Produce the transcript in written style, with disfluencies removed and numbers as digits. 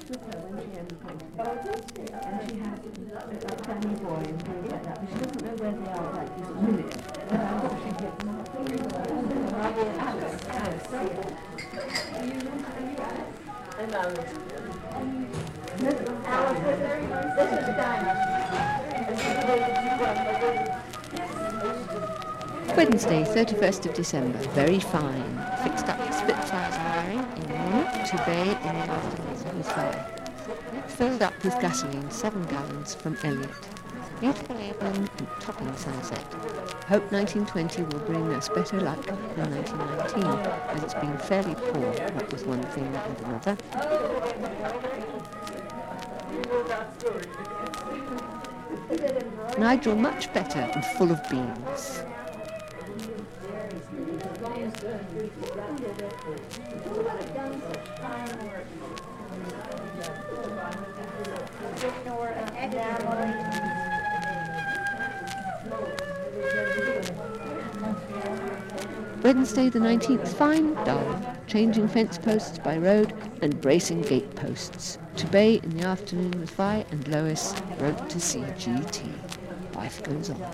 with her when she emigrated. And she has a family boy and things like that, but she doesn't know where they are right this minute. She gets Alice. Are you Alice? I'm Alice. Alice, this is Diana. Wednesday, 31st of December, very fine. Fixed up the Spitfire's wiring in the morning, to bay in the afternoon with fire. Filled up with gasoline, 7 gallons from Elliot. Beautiful evening and topping sunset. Hope 1920 will bring us better luck than 1919, as it's been fairly poor, what with one thing and another. Nigel much better and full of beans. Wednesday the 19th, fine, dull, changing fence posts by road and bracing gate posts. To bay in the afternoon with Vi and Lois, wrote to CGT. Life goes on.